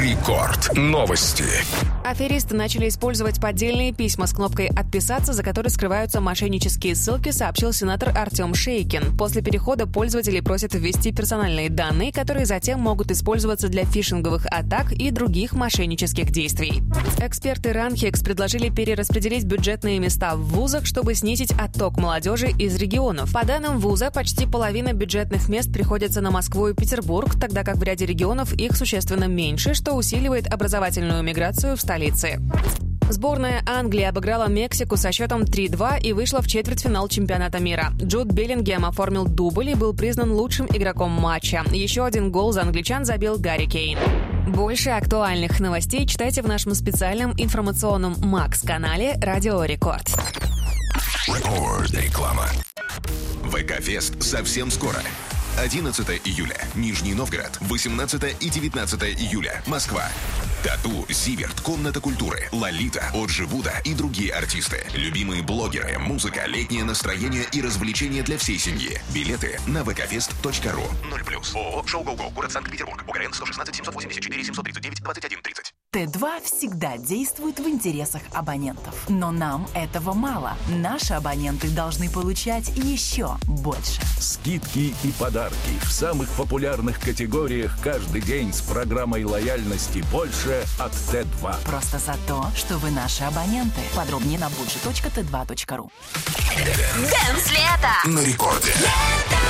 Рекорд. Новости. Аферисты начали использовать поддельные письма с кнопкой «Отписаться», за которой скрываются мошеннические ссылки, сообщил сенатор Артем Шейкин. После перехода пользователи просят ввести персональные данные, которые затем могут использоваться для фишинговых атак и других мошеннических действий. Эксперты RunHex предложили перераспределить бюджетные места в вузах, чтобы снизить отток молодежи из регионов. По данным вуза, почти половина бюджетных мест приходится на Москву и Петербург, тогда как в ряде регионов их существенно меньше, что усиливает образовательную миграцию в столице. Сборная Англии обыграла Мексику со счетом 3-2 и вышла в четвертьфинал чемпионата мира. Джуд Беллингем оформил дубль и был признан лучшим игроком матча. Еще один гол за англичан забил Гарри Кейн. Больше актуальных новостей читайте в нашем специальном информационном Макс-канале «Радио Рекорд». Реклама. ВК-фест совсем скоро. 11 июля. Нижний Новгород. 18 и 19 июля. Москва. Тату, Зиверт, Комната культуры, Лолита, Оджи Буда и другие артисты. Любимые блогеры, музыка, летнее настроение и развлечения для всей семьи. Билеты на vkfest.ru. 0+. ООО «Шоу-Го-Го», город Санкт-Петербург. УКРН 116 784 739 21 30. Т2 всегда действует в интересах абонентов. Но нам этого мало. Наши абоненты должны получать еще больше. Скидки и подарки в самых популярных категориях каждый день с программой лояльности «Больше» от Т2. Просто за то, что вы наши абоненты. Подробнее на budget.t2.ru. Дэнс лето На рекорде.